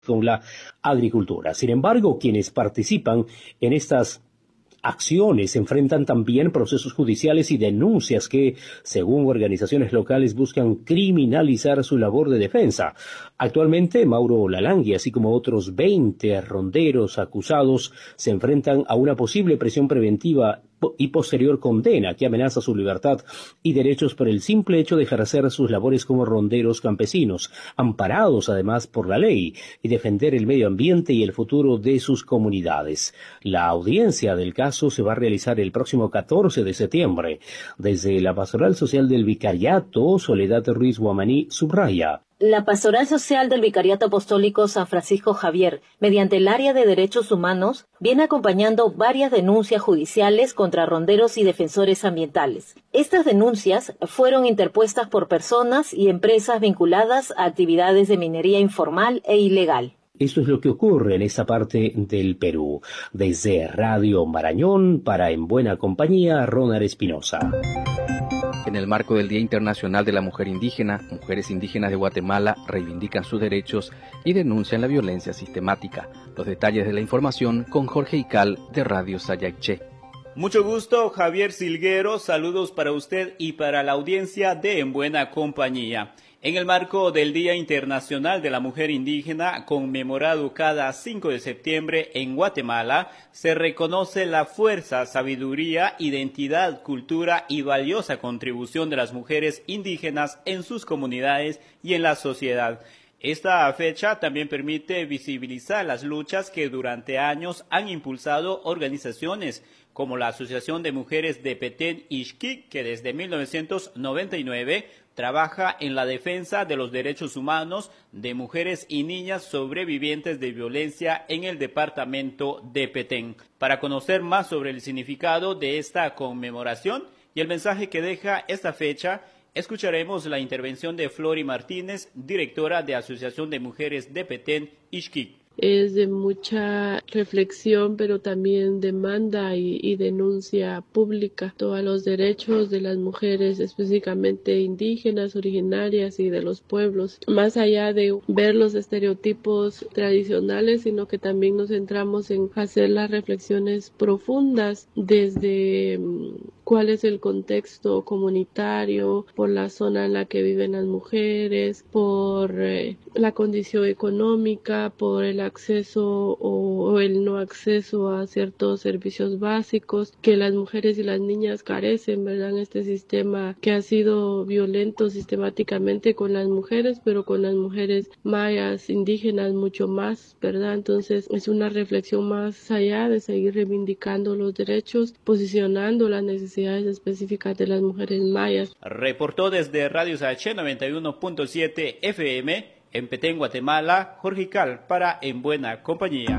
con la agricultura. Sin embargo, quienes participan en estas acciones enfrentan también procesos judiciales y denuncias que, según organizaciones locales, buscan criminalizar su labor de defensa. Actualmente, Mauro Lalangui, así como otros 20 ronderos acusados, se enfrentan a una posible prisión preventiva y posterior condena que amenaza su libertad y derechos por el simple hecho de ejercer sus labores como ronderos campesinos, amparados además por la ley, y defender el medio ambiente y el futuro de sus comunidades. La audiencia del caso se va a realizar el próximo 14 de septiembre. Desde la Pastoral Social del Vicariato, Soledad Ruiz Guamaní subraya: la Pastoral Social del Vicariato Apostólico San Francisco Javier, mediante el área de derechos humanos, viene acompañando varias denuncias judiciales contra ronderos y defensores ambientales. Estas denuncias fueron interpuestas por personas y empresas vinculadas a actividades de minería informal e ilegal. Esto es lo que ocurre en esta parte del Perú. Desde Radio Marañón, para En Buena Compañía, Ronald Espinosa. En el marco del Día Internacional de la Mujer Indígena, mujeres indígenas de Guatemala reivindican sus derechos y denuncian la violencia sistemática. Los detalles de la información con Jorge Ical de Radio Sayaiche. Mucho gusto, Javier Silguero. Saludos para usted y para la audiencia de En Buena Compañía. En el marco del Día Internacional de la Mujer Indígena, conmemorado cada 5 de septiembre en Guatemala, se reconoce la fuerza, sabiduría, identidad, cultura y valiosa contribución de las mujeres indígenas en sus comunidades y en la sociedad. Esta fecha también permite visibilizar las luchas que durante años han impulsado organizaciones como la Asociación de Mujeres de Petén Ixquic, que desde 1999 trabaja en la defensa de los derechos humanos de mujeres y niñas sobrevivientes de violencia en el departamento de Petén. Para conocer más sobre el significado de esta conmemoración y el mensaje que deja esta fecha, escucharemos la intervención de Flori Martínez, directora de Asociación de Mujeres de Petén Ixquic. Es de mucha reflexión, pero también demanda y denuncia pública. Todos los derechos de las mujeres, específicamente indígenas, originarias y de los pueblos. Más allá de ver los estereotipos tradicionales, sino que también nos centramos en hacer las reflexiones profundas desde cuál es el contexto comunitario, por la zona en la que viven las mujeres, por la condición económica, por el acceso o el no acceso a ciertos servicios básicos que las mujeres y las niñas carecen, ¿verdad? En este sistema que ha sido violento sistemáticamente con las mujeres, pero con las mujeres mayas, indígenas mucho más, ¿verdad? Entonces es una reflexión más allá de seguir reivindicando los derechos, posicionando las necesidades específicas de las mujeres mayas. Reportó desde Radio Saché 91.7 FM en Petén, Guatemala, Jorge Cal para En Buena Compañía.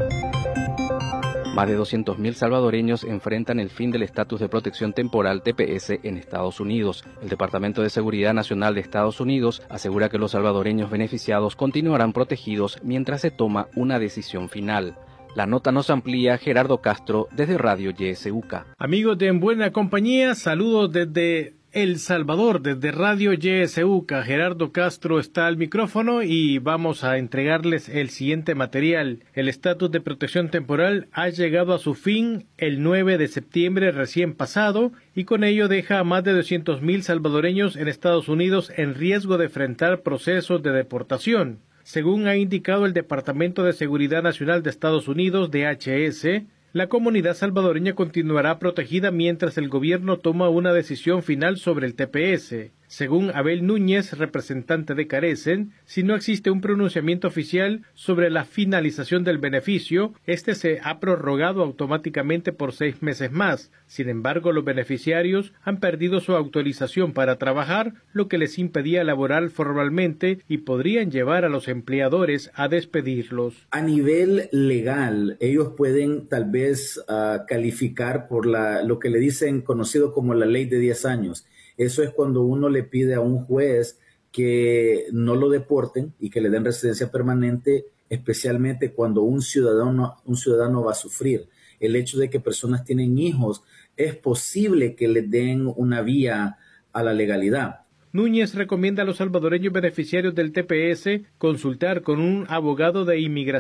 Más de 200.000 salvadoreños enfrentan el fin del estatus de protección temporal TPS en Estados Unidos. El Departamento de Seguridad Nacional de Estados Unidos asegura que los salvadoreños beneficiados continuarán protegidos mientras se toma una decisión final. La nota nos amplía Gerardo Castro desde Radio YSUCA. Amigos de En Buena Compañía, saludos desde El Salvador, desde Radio YSUCA. Gerardo Castro está al micrófono y vamos a entregarles el siguiente material. El estatus de protección temporal ha llegado a su fin el 9 de septiembre recién pasado y con ello deja a más de 200.000 salvadoreños en Estados Unidos en riesgo de enfrentar procesos de deportación. Según ha indicado el Departamento de Seguridad Nacional de Estados Unidos, DHS, la comunidad salvadoreña continuará protegida mientras el gobierno toma una decisión final sobre el TPS. Según Abel Núñez, representante de Carecen, si no existe un pronunciamiento oficial sobre la finalización del beneficio, este se ha prorrogado automáticamente por 6 meses más. Sin embargo, los beneficiarios han perdido su autorización para trabajar, lo que les impedía laborar formalmente y podrían llevar a los empleadores a despedirlos. A nivel legal, ellos pueden tal vez calificar por lo que le dicen conocido como la ley de 10 años. Eso es cuando uno le pide a un juez que no lo deporten y que le den residencia permanente, especialmente cuando un ciudadano va a sufrir. El hecho de que personas tienen hijos, es posible que les den una vía a la legalidad. Núñez recomienda a los salvadoreños beneficiarios del TPS consultar con un abogado de inmigración